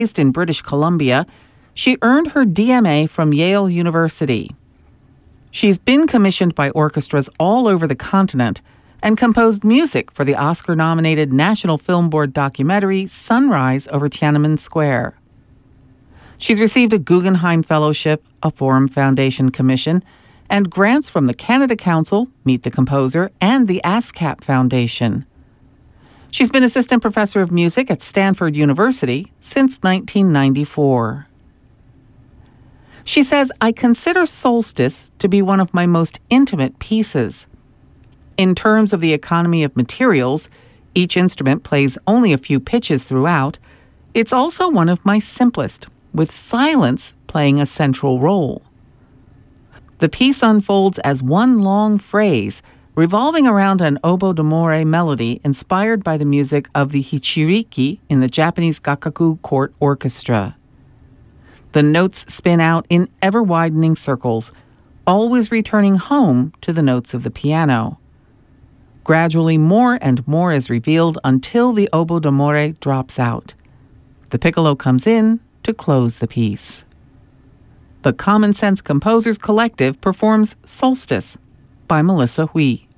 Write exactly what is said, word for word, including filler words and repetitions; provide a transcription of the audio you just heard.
Based in British Columbia, she earned her D M A from Yale University. She's been commissioned by orchestras all over the continent and composed music for the Oscar-nominated National Film Board documentary Sunrise over Tiananmen Square. She's received a Guggenheim Fellowship, a Forum Foundation Commission, and grants from the Canada Council, Meet the Composer, and the ASCAP Foundation. She's been assistant professor of music at Stanford University since nineteen ninety-four. She says, "I consider Solstice to be one of my most intimate pieces. In terms of the economy of materials, each instrument plays only a few pitches throughout. It's also one of my simplest, with silence playing a central role. The piece unfolds as one long phrase, revolving around an oboe d'amore melody inspired by the music of the Hichiriki in the Japanese Gakkaku Court Orchestra. The notes spin out in ever-widening circles, always returning home to the notes of the piano. Gradually, more and more is revealed until the oboe d'amore drops out. The piccolo comes in to close the piece." The Common Sense Composers Collective performs Solstice by Melissa Hui.